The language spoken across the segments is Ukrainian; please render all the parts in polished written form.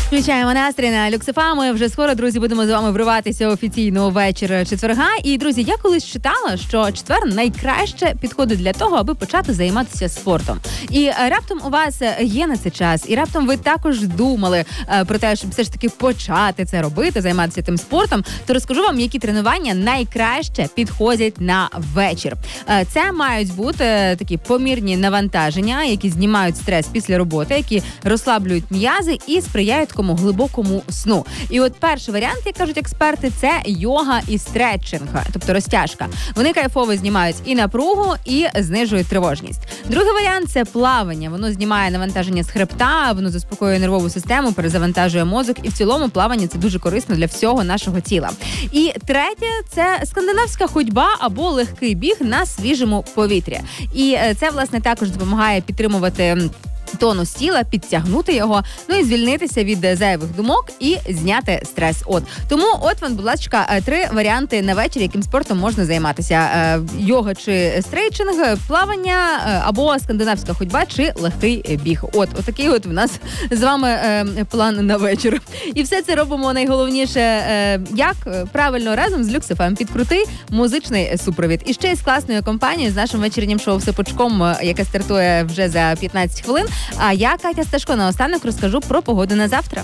Включаємо настрій на Люкс ФМ. Ми вже скоро, друзі, будемо з вами вриватися офіційно у вечір четверга. І, друзі, я колись читала, що четвер найкраще підходить для того, аби почати займатися спортом. І раптом у вас є на це час, і раптом ви також думали про те, щоб все ж таки почати це робити, займатися тим спортом, то розкажу вам, які тренування найкраще підходять на вечір. Це мають бути такі помірні навантаження, які знімають стрес після роботи, які розслаблюють м'язи і сприяють такому глибокому сну. І от перший варіант, як кажуть експерти, це йога і стретчинг, тобто розтяжка. Вони кайфово знімають і напругу, і знижують тривожність. Другий варіант – це плавання. Воно знімає навантаження з хребта, воно заспокоює нервову систему, перезавантажує мозок, і в цілому плавання – це дуже корисно для всього нашого тіла. І третє – це скандинавська ходьба або легкий біг на свіжому повітрі. І це, власне, також допомагає підтримувати тонус тіла, підтягнути його, ну і звільнитися від зайвих думок і зняти стрес. Тому вам, будь ласка, 3 варіанти на вечір, яким спортом можна займатися. Йога чи стрейчинг, плавання або скандинавська ходьба чи легкий біг. Отакий в нас з вами план на вечір. І все це робимо найголовніше, як правильно, разом з Люкс ФМ під крутий музичний супровід. І ще й з класною компанією, з нашим вечірнім шоу «Все пучком», яке стартує вже за 15 хвилин. А я, Катя Сташко, наостанок розкажу про погоду на завтра.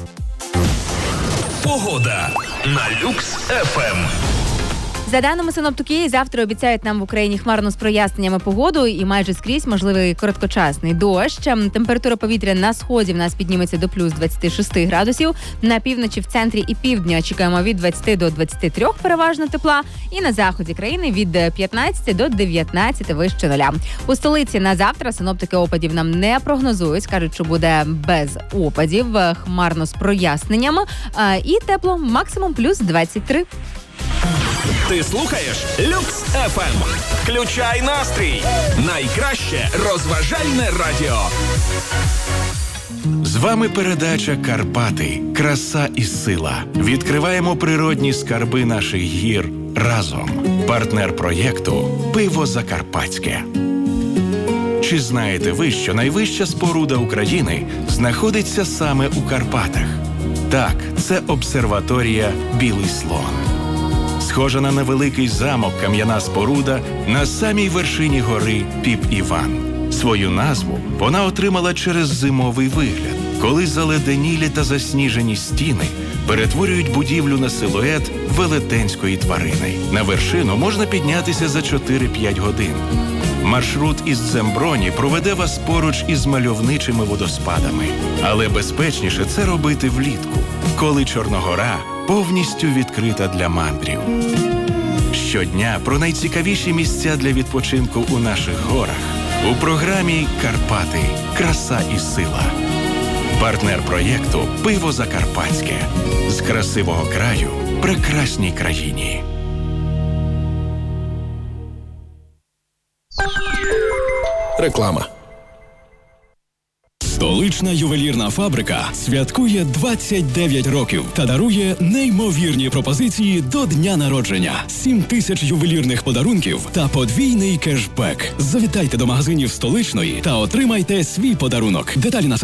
Погода на Люкс ФМ. За даними синоптиків, завтра обіцяють нам в Україні хмарну з проясненнями погоду і майже скрізь можливий короткочасний дощ. Температура повітря на сході в нас підніметься до плюс 26 градусів. На півночі, в центрі і півдні очікуємо від 20 до 23 переважно тепла. І на заході країни від 15 до 19 вище нуля. У столиці на завтра синоптики опадів нам не прогнозують. Кажуть, що буде без опадів, хмарно з проясненнями. І тепло, максимум плюс 23. Ти слухаєш Люкс ФМ. Включай настрій. Найкраще розважальне радіо. З вами передача «Карпати. Краса і сила». Відкриваємо природні скарби наших гір разом. Партнер проєкту «Пиво Закарпатське». Чи знаєте ви, що найвища споруда України знаходиться саме у Карпатах? Так, це обсерваторія «Білий слон». Схожа на невеликий замок кам'яна споруда на самій вершині гори Піп-Іван. Свою назву вона отримала через зимовий вигляд, коли заледенілі та засніжені стіни перетворюють будівлю на силует велетенської тварини. На вершину можна піднятися за 4-5 годин. Маршрут із Дземброні проведе вас поруч із мальовничими водоспадами. Але безпечніше це робити влітку, коли Чорногора повністю відкрита для мандрів. Щодня про найцікавіші місця для відпочинку у наших горах у програмі «Карпати. Краса і сила». Партнер проєкту «Пиво Закарпатське». З красивого краю прекрасній країні. Реклама. Столична ювелірна фабрика святкує 29 років та дарує неймовірні пропозиції до дня народження. 7 тисяч ювелірних подарунків та подвійний кешбек. Завітайте до магазинів Столичної та отримайте свій подарунок. Деталі на сайті